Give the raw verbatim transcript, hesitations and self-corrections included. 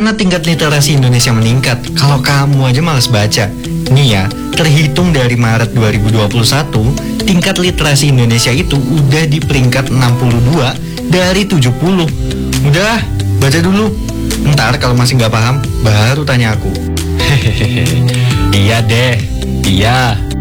karena tingkat literasi Indonesia meningkat. Kalau kamu aja malas baca. Nih ya, terhitung dari Maret dua ribu dua puluh satu, tingkat literasi Indonesia itu udah di peringkat enam puluh dua dari tujuh puluh. Udah, baca dulu. Ntar kalau masih nggak paham, baru tanya aku. Hehehe. Iya deh, iya.